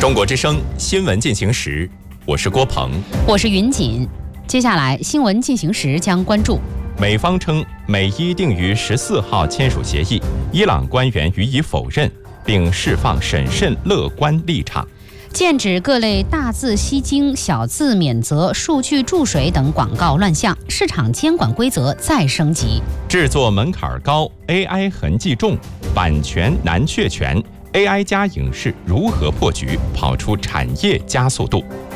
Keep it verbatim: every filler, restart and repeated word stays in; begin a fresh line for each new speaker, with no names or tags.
中国之声新闻进行时，我是郭鹏，
我是云锦。接下来新闻进行时将关注：
美方称美伊定于十四号签署协议，伊朗官员予以否认，并释放审慎乐观立场。
剑指各类大字吸睛、小字免责、数据注水等广告乱象，市场监管规则再升级。
制作门槛高 ，A I 痕迹重，版权难确权。A I 加影视如何破局，跑出产业加速度？